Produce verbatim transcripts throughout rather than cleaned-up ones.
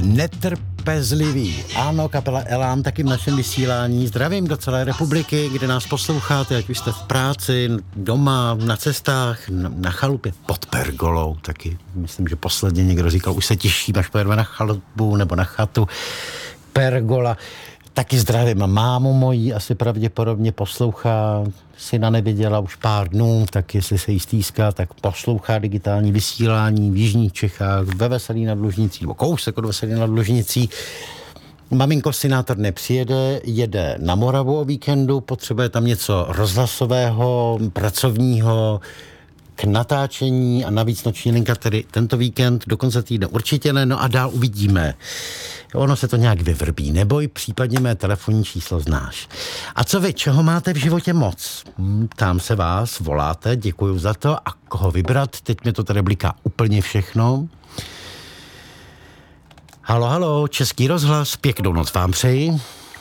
Netrpezlivý. Ano, kapela Elán taky v našem vysílání. Zdravím do celé republiky, kde nás posloucháte, ať už jste v práci, doma, na cestách, na, na chalupě, pod pergolou taky. Myslím, že posledně někdo říkal, už se těším, až pojedeme na chalupu nebo na chatu. Pergola. Taky zdravím mámu mojí, asi pravděpodobně poslouchá, syna neviděla už pár dnů, tak jestli se jí stýská, tak poslouchá digitální vysílání v jižních Čechách, ve Veselí nad Lužnicí, nebo kousek od Veselí nad Lužnicí. Maminko synátor nepřijede, jede na Moravu o víkendu, potřebuje tam něco rozhlasového, pracovního, k natáčení a navíc noční linka tedy tento víkend, do konce týdne určitě ne, no a dál uvidíme. Ono se to nějak vyvrbí, neboj, případně mé telefonní číslo znáš. A co vy, čeho máte v životě moc? Hm, tam se vás, voláte, děkuju za to. A koho vybrat? Teď mi to tady bliká úplně všechno. Halo, halo, Český rozhlas, pěknou noc vám přeji.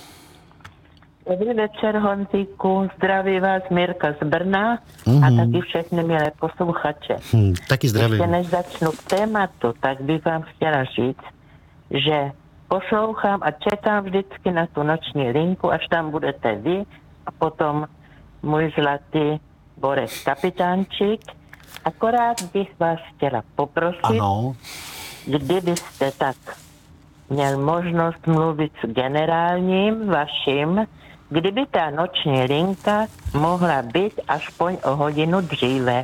Dobrý večer, Honzíku, zdraví vás Mirka z Brna mm-hmm. a taky všechny milé posluchače. Hm, taky zdravím. Ještě než začnu k tématu, tak bych vám chtěla říct, že poslouchám a čekám vždycky na tu noční linku, až tam budete vy a potom můj zlatý Borek Kapitánčík. Akorát bych vás chtěla poprosit, ano. Kdybyste tak měl možnost mluvit s generálním vaším, kdyby ta noční linka mohla být aspoň o hodinu dříve.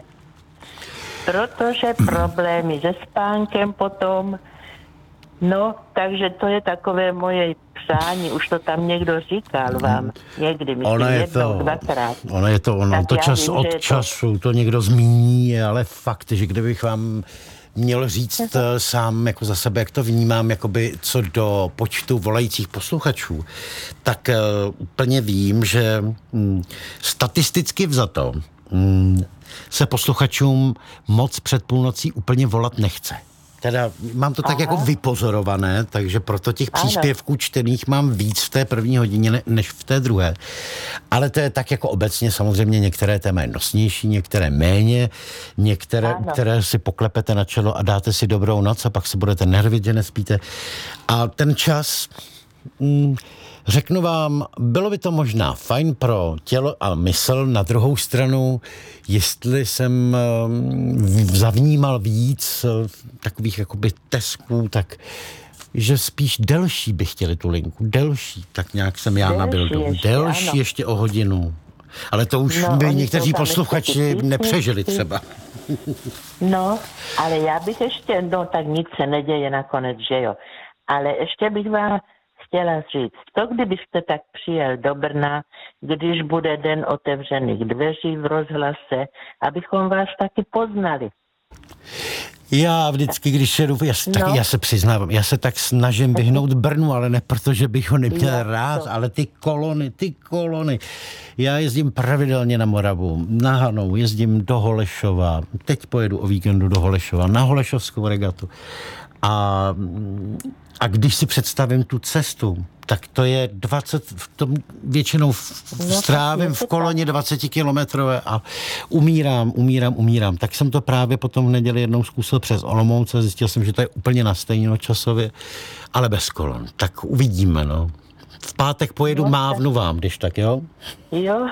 Protože problémy se spánkem potom, no, takže to je takové moje přání, už to tam někdo říkal vám, někdy, myslím, jednou, to, dvakrát. Ono je to, ono, tak to čas vím, od času, to... to někdo zmíní, ale fakt, že kdybych vám měl říct uh, sám jako za sebe, jak to vnímám, jakoby co do počtu volajících posluchačů, tak uh, úplně vím, že um, statisticky vzato um, se posluchačům moc před půlnocí úplně volat nechce. Teda mám to tak Aha. jako vypozorované, takže proto těch příspěvků čtených mám víc v té první hodině než v té druhé. Ale to je tak jako obecně, samozřejmě některé téma je nosnější, některé méně, některé, ano. které si poklepete na čelo a dáte si dobrou noc a pak se budete nervit, že nespíte. A ten čas... Mm, řeknu vám, bylo by to možná fajn pro tělo a mysl, na druhou stranu, jestli jsem zavnímal víc takových jakoby tesků, tak že spíš delší by chtěli tu linku, delší, tak nějak jsem já nabil do delší ano. ještě o hodinu. Ale to už no, by někteří posluchači nepřežili třeba. No, ale já bych ještě, no tak nic se neděje nakonec, že jo. Ale ještě bych vám chtěla říct, to kdybyste tak přijel do Brna, když bude den otevřených dveří v rozhlase, abychom vás taky poznali. Já vždycky, když jedu, já, no. tak, já se přiznávám, já se tak snažím vyhnout Brnu, ale ne protože bych ho neměl já, rád, to. ale ty kolony, ty kolony. Já jezdím pravidelně na Moravu, na Hanou, jezdím do Holešova, teď pojedu o víkendu do Holešova, na Holešovskou regatu. A, a když si představím tu cestu, tak to je dvacet, v tom většinou strávím v koloně dvacet kilometrové a umírám, umírám, umírám. Tak jsem to právě potom v neděli jednou zkusil přes Olomouc a zjistil jsem, že to je úplně na stejno časově, ale bez kolon. Tak uvidíme, no. V pátek pojedu, no, mávnu vám, když tak, jo? Jo,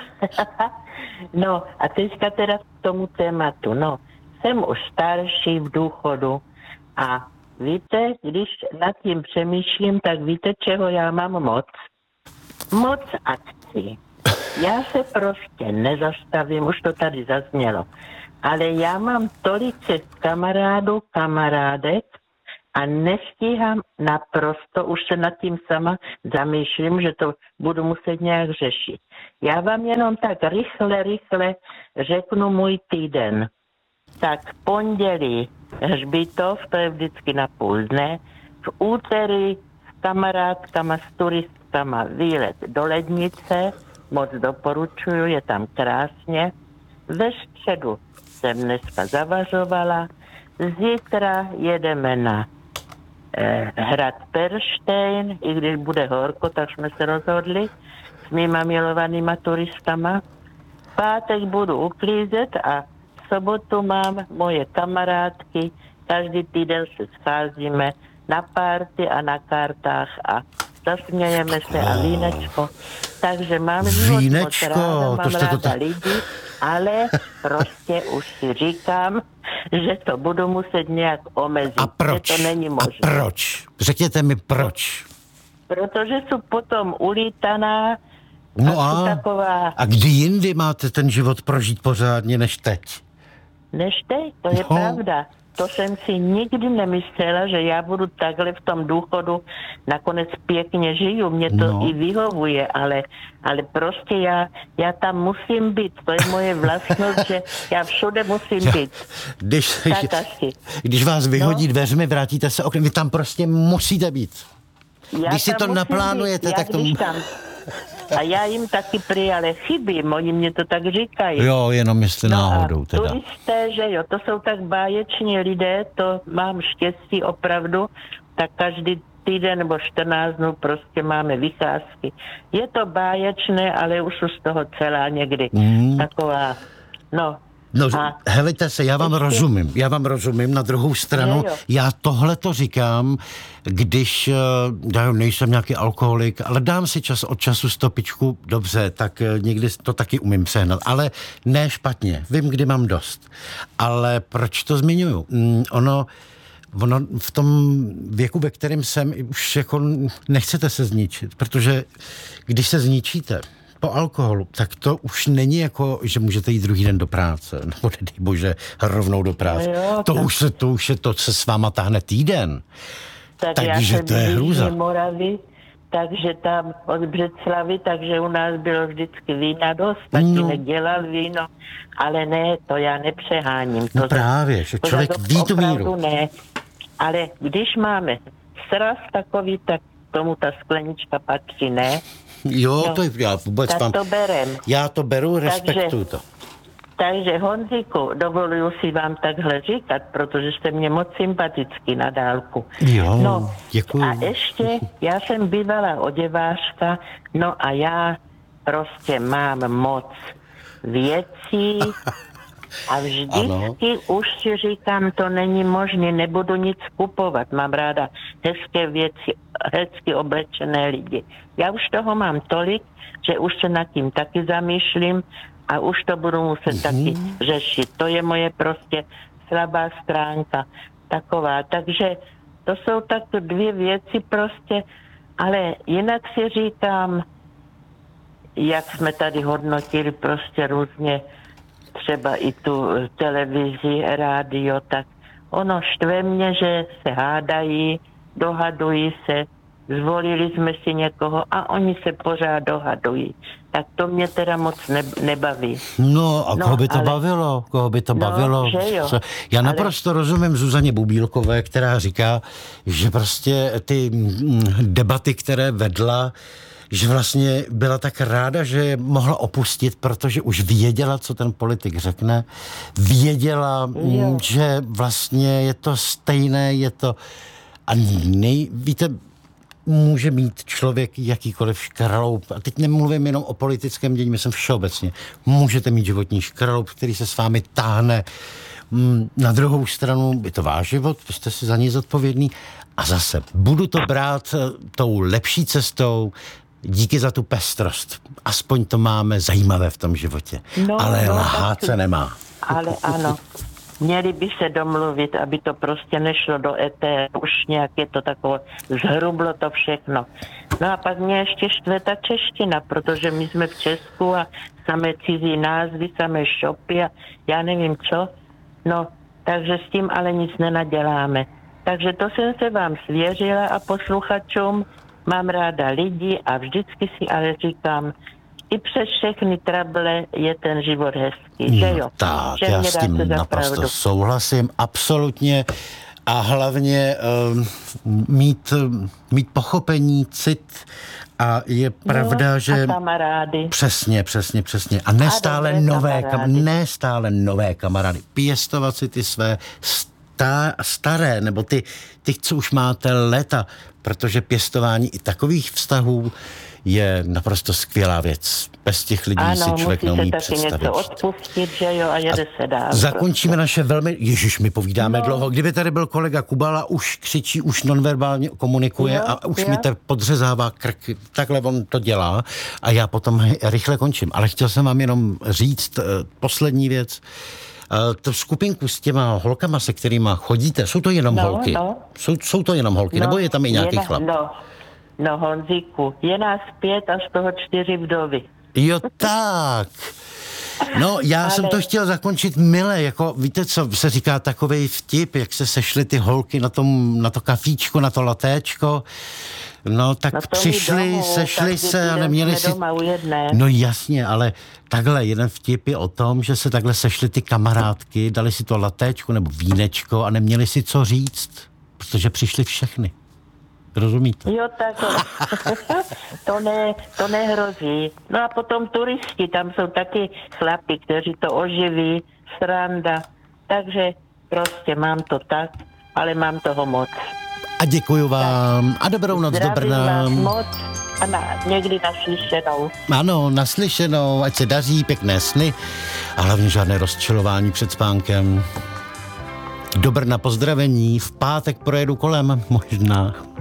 no a teďka teda k tomu tématu, no. Jsem už starší v důchodu a víte, když nad tím přemýšlím, tak víte, čeho já mám moc? Moc akcí. Já se prostě nezastavím, už to tady zaznělo. Ale já mám tolik kamarádů, kamarádek a nestíhám naprosto, už se nad tím sama zamýšlím, že to budu muset nějak řešit. Já vám jenom tak rychle, rychle řeknu můj týden. Tak pondělí Hřbitov, to je vždycky na půl dne. V úterý s kamarádkama, s turistkama výlet do Lednice, moc doporučuju, je tam krásně. Ve středu jsem dneska zavařovala, zítra jedeme na eh, hrad Perštejn, i když bude horko, tak jsme se rozhodli s mýma milovanýma turistama. V pátek budu uklízet a v sobotu mám moje kamarádky, každý týden se scházíme na párty a na kartách a zasmějeme se a vínečko. Takže mám život moc ráda, mám to ráda to ta... lidi, ale prostě už si říkám, že to budu muset nějak omezit. A proč? Že to není možné. A proč? Řekněte mi proč. Protože jsou potom ulítaná. No a, a, taková... a kdy jindy máte ten život prožít pořádně než teď? Než teď, to je no. pravda. To jsem si nikdy nemyslela, že já budu takhle v tom důchodu, nakonec pěkně žiju, mě to no. i vyhovuje, ale, ale prostě já, já tam musím být, to je moje vlastnost, že já všude musím já, být. Když, když vás vyhodí no. dveřmi, vrátíte se oknem, vy tam prostě musíte být. Já když si to naplánujete, být, tak to... Tam, a já jim taky prý, ale chybím, oni mě to tak říkají. Jo, jenom jestli no náhodou teda. Turisté, že jo, to jsou tak báječní lidé, to mám štěstí opravdu, tak každý týden nebo čtrnáct dnů prostě máme vycházky. Je to báječné, ale už jsou z toho celá někdy mm. taková, no... No, a helejte se, já vám ještě... rozumím, já vám rozumím, na druhou stranu, jo, jo. já tohle to říkám, když, já nejsem nějaký alkoholik, ale dám si čas od času stopičku, dobře, tak někdy to taky umím přehnat, ale ne špatně, vím, kdy mám dost. Ale proč to zmiňuju? Ono, ono v tom věku, ve kterém jsem, už jako nechcete se zničit, protože když se zničíte, po alkoholu, tak to už není jako, že můžete jít druhý den do práce, nebo nedej bože, rovnou do práce. Jo, to, už se, to už je to, co se s váma táhne týden. Tak takže to je hrůza. Moravy, takže tam od Břeclavy, takže u nás bylo vždycky vína dost, tatínek no. dělal víno, ale ne, to já nepřeháním. To no právě, že člověk ví tu míru. Ne, ale když máme sraz takový, tak tomu ta sklenička patří, ne? Jo, no, to je, já vůbec tak tam... to berem. Já to beru, respektuju to. Takže Honziku, dovoluju si vám takhle říkat, protože jste mě moc sympatický na dálku. Jo, no, děkuji. A ještě, já jsem bývalá oděvářka, no a já prostě mám moc věcí a vždycky ano. už si říkám, to není možné, nebudu nic kupovat, mám ráda hezké věci, hezky oblečené lidi. Já už toho mám tolik, že už se nad tím taky zamýšlím a už to budu muset mm-hmm. taky řešit. To je moje prostě slabá stránka taková. Takže to jsou tak dvě věci prostě, ale jinak si říkám, jak jsme tady hodnotili prostě různě třeba i tu televizi, rádio, tak ono štve mě, že se hádají, dohadují se, zvolili jsme si někoho a oni se pořád dohadují. Tak to mě teda moc ne, nebaví. No a no, koho by to ale... bavilo? Koho by to no, bavilo? Já naprosto ale... rozumím Zuzaně Bubílkové, která říká, že prostě ty debaty, které vedla, že vlastně byla tak ráda, že je mohla opustit, protože už věděla, co ten politik řekne. Věděla, jo. že vlastně je to stejné, je to... A nej... víte, může mít člověk jakýkoliv škraloup. A teď nemluvím jenom o politickém dění, myslím všeobecně. Můžete mít životní škraloup, který se s vámi táhne. Na druhou stranu je to váš život, jste si za něj zodpovědný. A zase budu to brát tou lepší cestou. Díky za tu pestrost. Aspoň to máme zajímavé v tom životě. No, ale no, lhát se nemá. Ale ano. Měli by se domluvit, aby to prostě nešlo do éteru. Už nějak je to takové, zhrublo to všechno. No a pak mě ještě štve ta čeština, protože my jsme v Česku a samé cizí názvy, samé šopy a já nevím co. No, takže s tím ale nic nenaděláme. Takže to jsem se vám svěřila a posluchačům. Mám ráda lidi a vždycky si ale říkám, i přes všechny trable je ten život hezký, že jo? Tak, že já s tím naprosto souhlasím, absolutně. A hlavně um, mít, mít pochopení, cit a je pravda, no, že... A kamarády. Přesně, přesně, přesně. A nestále a nové, kam, nestále nové kamarády. Pěstovat si ty své ta staré, nebo ty, ty, co už máte léta, protože pěstování i takových vztahů je naprosto skvělá věc. Bez těch lidí ano, si člověk neumí představit. Ano, musí se taky něco odpustit, že jo, a jede a se dál. Zakončíme prostě naše velmi... Ježiš, my povídáme no. dlouho. Kdyby tady byl kolega Kubala, už křičí, už nonverbálně komunikuje, jo, a už jo. mi to podřezává krk. Takhle on to dělá a já potom rychle končím. Ale chtěl jsem vám jenom říct uh, poslední věc. Uh, tu skupinku s těma holkama, se kterýma chodíte, jsou to jenom no, holky? No. Jsou, jsou to jenom holky, no, nebo je tam i nějaký je, chlap? No. No, Honzíku, je nás pět a z toho čtyři vdovy. Jo, tak. No, já Ale... jsem to chtěl zakončit mile, jako, víte, co se říká takovej vtip, jak se sešly ty holky na, tom, na to kafíčko, na to latéčko. No, tak no přišli, domů, sešli se a neměli si... No jasně, ale takhle, jeden vtip je o tom, že se takhle sešly ty kamarádky, dali si to latéčko nebo vínečko a neměli si co říct, protože přišli všechny. Rozumíte? Jo, tak to, ne, to nehrozí. No a potom turisti, tam jsou taky chlapi, kteří to oživí, sranda. Takže prostě mám to tak, ale mám toho moc. A děkuju vám. Tak. A dobrou noc do Brna. Vás moc a na, někdy naslyšenou. Ano, naslyšenou, ať se daří, pěkné sny a hlavně žádné rozčilování před spánkem. Do Brna pozdravení, v pátek projedu kolem, možná.